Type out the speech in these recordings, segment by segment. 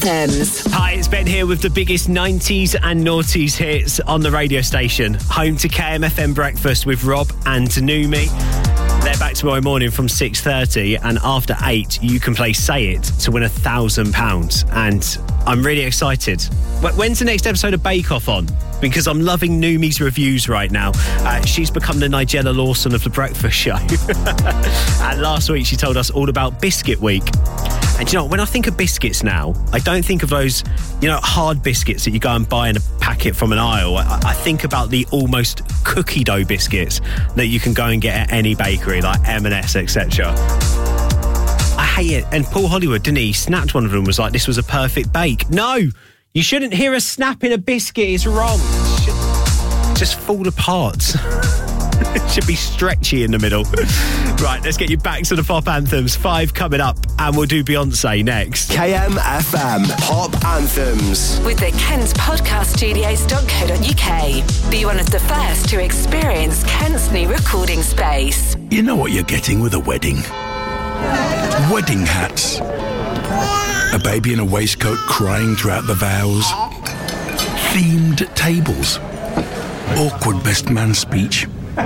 Thames. Hi, it's Ben here with the biggest 90s and noughties hits on the radio station. Home to KMFM Breakfast with Rob and Tanumi. They're back tomorrow morning from 6:30, and after 8, you can play Say It to win £1,000. And I'm really excited. When's the next episode of Bake Off on? Because I'm loving Numi's reviews right now. She's become the Nigella Lawson of the breakfast show. And last week she told us all about Biscuit Week. And you know, when I think of biscuits now, I don't think of those, hard biscuits that you go and buy in a packet from an aisle. I think about the almost cookie dough biscuits that you can go and get at any bakery, like M&S, etc. I hate it. And Paul Hollywood, didn't he? Snapped one of them, was like, this was a perfect bake. No! You shouldn't hear a snap in a biscuit. It's wrong. It should just fall apart. It should be stretchy in the middle. Right, let's get you back to the pop anthems. 5 coming up, and we'll do Beyonce next. KMFM Pop Anthems. With the Kent Podcast Studios.co.uk. Be one of the first to experience Kent's new recording space. You know what you're getting with a wedding? Wedding hats. A baby in a waistcoat crying throughout the vows. Themed tables. Awkward best man speech.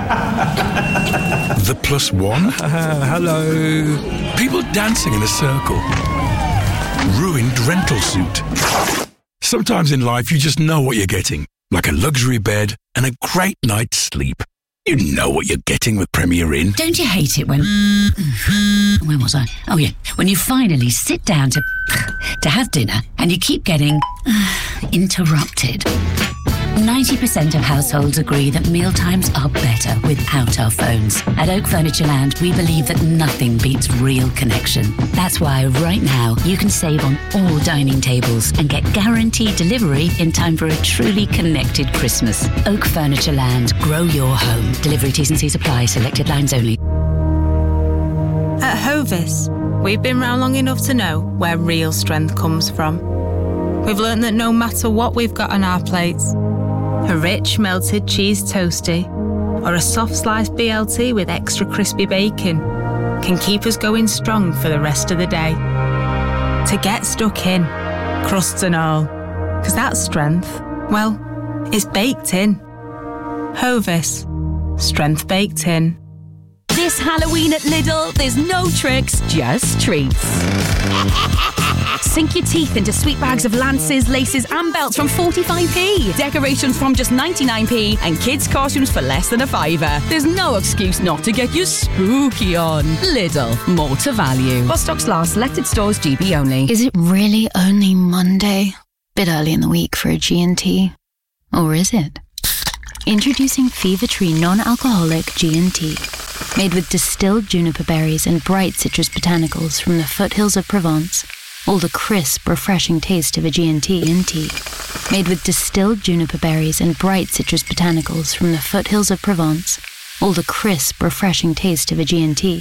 The plus one. Hello. People dancing in a circle. Ruined rental suit. Sometimes in life you just know what you're getting. Like a luxury bed and a great night's sleep. You know what you're getting with Premier Inn. Don't you hate it when... Where was I? Oh, yeah. When you finally sit down to have dinner and you keep getting interrupted. 90% of households agree that mealtimes are better without our phones. At Oak Furniture Land, we believe that nothing beats real connection. That's why right now you can save on all dining tables and get guaranteed delivery in time for a truly connected Christmas. Oak Furniture Land. Grow your home. Delivery T's and C's apply. Selected lines only. At Hovis, we've been round long enough to know where real strength comes from. We've learned that no matter what we've got on our plates, a rich melted cheese toasty or a soft sliced BLT with extra crispy bacon can keep us going strong for the rest of the day. To get stuck in, crusts and all, because that strength, well, it's baked in. Hovis, strength baked in. This Halloween at Lidl, there's no tricks, just treats. Sink your teeth into sweet bags of lances, laces and belts from 45p. Decorations from just 99p and kids' costumes for less than a £5. There's no excuse not to get you spooky on. Lidl, more to value. While stocks last, selected stores GB only. Is it really only Monday? Bit early in the week for a G&T. Or is it? Introducing Fever Tree non-alcoholic G&T. Made with distilled juniper berries and bright citrus botanicals from the foothills of Provence. All the crisp, refreshing taste of a G&T in tea. Made with distilled juniper berries and bright citrus botanicals from the foothills of Provence. All the crisp, refreshing taste of a G&T.